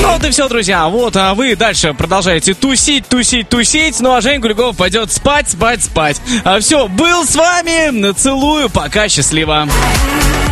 Ну вот и все, друзья. Вот, а вы дальше продолжаете тусить. Ну а Женя Гульков пойдет спать. Все, был с вами. Целую. Пока, счастливо.